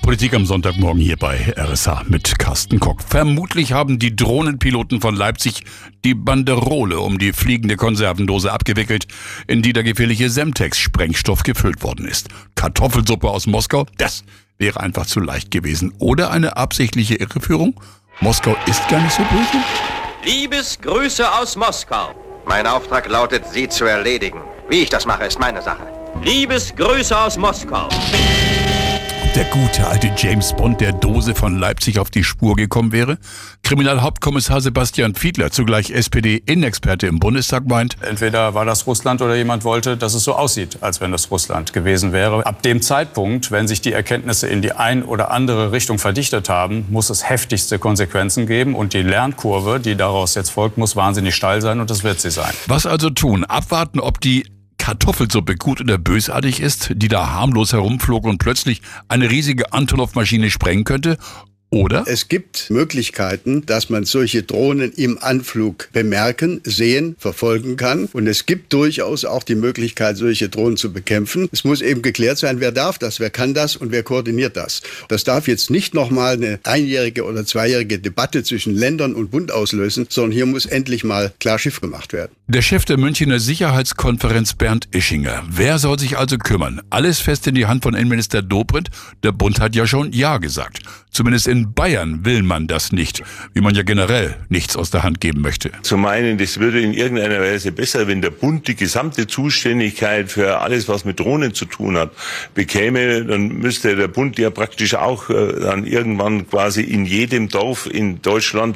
Politik am Sonntagmorgen hier bei RSH mit Carsten Kock. Vermutlich haben die Drohnenpiloten von Leipzig die Banderole um die fliegende Konservendose abgewickelt, in die der gefährliche Semtex-Sprengstoff gefüllt worden ist. Kartoffelsuppe aus Moskau? Das wäre einfach zu leicht gewesen. Oder eine absichtliche Irreführung? Moskau ist gar nicht so böse? Liebesgrüße aus Moskau. Mein Auftrag lautet, Sie zu erledigen. Wie ich das mache, ist meine Sache. Liebesgrüße aus Moskau. Der gute alte James Bond der Dose von Leipzig auf die Spur gekommen wäre? Kriminalhauptkommissar Sebastian Fiedler, zugleich SPD-Innenexperte im Bundestag, meint: Entweder war das Russland oder jemand wollte, dass es so aussieht, als wenn das Russland gewesen wäre. Ab dem Zeitpunkt, wenn sich die Erkenntnisse in die ein oder andere Richtung verdichtet haben, muss es heftigste Konsequenzen geben. Und die Lernkurve, die daraus jetzt folgt, muss wahnsinnig steil sein, und das wird sie sein. Was also tun? Abwarten, ob die Kartoffelsuppe gut oder bösartig ist, die da harmlos herumflog und plötzlich eine riesige Antonov-Maschine sprengen könnte? Oder? Es gibt Möglichkeiten, dass man solche Drohnen im Anflug bemerken, sehen, verfolgen kann. Und es gibt durchaus auch die Möglichkeit, solche Drohnen zu bekämpfen. Es muss eben geklärt sein, wer darf das, wer kann das und wer koordiniert das. Das darf jetzt nicht nochmal eine einjährige oder zweijährige Debatte zwischen Ländern und Bund auslösen, sondern hier muss endlich mal klar Schiff gemacht werden. Der Chef der Münchner Sicherheitskonferenz, Bernd Ischinger. Wer soll sich also kümmern? Alles fest in die Hand von Innenminister Dobrindt? Der Bund hat ja schon Ja gesagt. Zumindest in Bayern will man das nicht, wie man ja generell nichts aus der Hand geben möchte. Zu meinen, das würde in irgendeiner Weise besser, wenn der Bund die gesamte Zuständigkeit für alles, was mit Drohnen zu tun hat, bekäme, dann müsste der Bund ja praktisch auch dann irgendwann quasi in jedem Dorf in Deutschland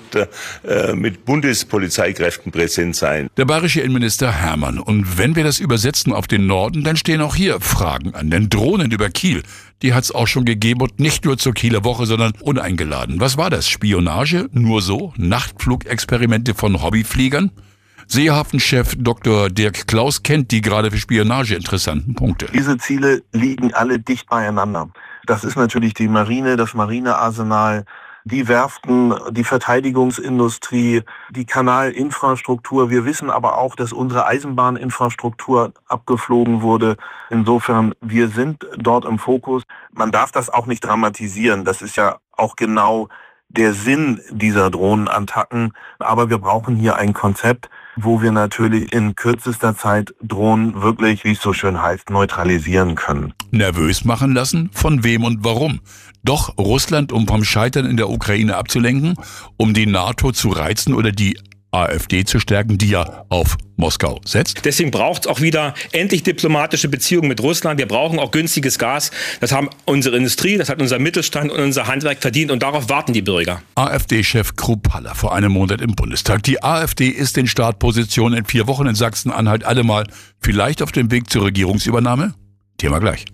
mit Bundespolizeikräften präsent sein. Der bayerische Innenminister Hermann. Und wenn wir das übersetzen auf den Norden, dann stehen auch hier Fragen an. Denn Drohnen über Kiel, die hat es auch schon gegeben, und nicht nur zur Kieler Woche, sondern uneingeladen. Was war das? Spionage? Nur so? Nachtflugexperimente von Hobbyfliegern? Seehafenchef Dr. Dirk Klaus kennt die gerade für Spionage interessanten Punkte. Diese Ziele liegen alle dicht beieinander. Das ist natürlich die Marine, das Marinearsenal, die Werften, die Verteidigungsindustrie, die Kanalinfrastruktur. Wir wissen aber auch, dass unsere Eisenbahninfrastruktur abgeflogen wurde. Insofern, wir sind dort im Fokus. Man darf das auch nicht dramatisieren. Das ist ja auch genau der Sinn dieser Drohnenattacken. Aber wir brauchen hier ein Konzept, wo wir natürlich in kürzester Zeit Drohnen wirklich, wie es so schön heißt, neutralisieren können. Nervös machen lassen? Von wem und warum? Doch Russland, um vom Scheitern in der Ukraine abzulenken, um die NATO zu reizen oder die AfD zu stärken, die ja auf Moskau setzt. Deswegen braucht es auch wieder endlich diplomatische Beziehungen mit Russland. Wir brauchen auch günstiges Gas. Das haben unsere Industrie, das hat unser Mittelstand und unser Handwerk verdient, und darauf warten die Bürger. AfD-Chef Kruppalla vor einem Monat im Bundestag. Die AfD ist in Startposition in 4 Wochen in Sachsen-Anhalt allemal vielleicht auf dem Weg zur Regierungsübernahme? Thema gleich.